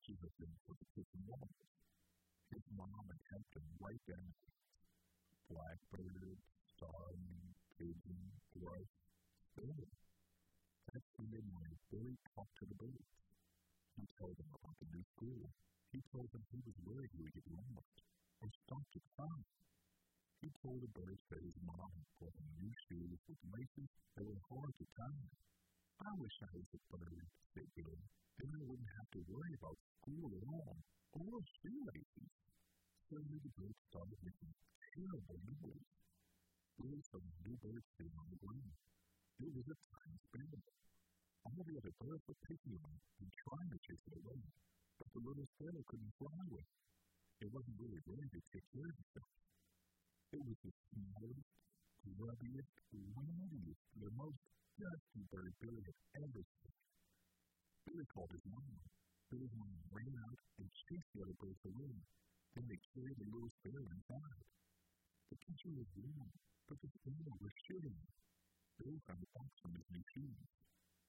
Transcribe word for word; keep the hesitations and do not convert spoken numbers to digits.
teaches us things for the kids and walls. His mom had helped him write down blackbird, starling, pigeon, thrush, sparrow. That Sunday morning, Billy talked to the birds. He told them about the new school. He told them he was worried he would get lost or stop to cry. He told the birds that his mom had bought him new shoes with laces that were hard to tie. I wish I was a bird, said Billy. Then I wouldn't have to worry about school at all, or shoelaces. Suddenly the birds started making terrible noise. Billy saw the new bird sitting on the ground. It was a tiny sparrow. All the other birds were picking on it and trying to chase it away, but the little sparrow couldn't fly with it. It wasn't really ready to take care of itself. It was the smallest, grubbiest, windiest, the most dusty bird Billy had ever seen. Billy called his mom. Billy's mom ran out and chased the other birds away. Then they carried the little sparrow inside. The kitchen was warm, but the sparrow was shivering. Billy found the box from his new shoes.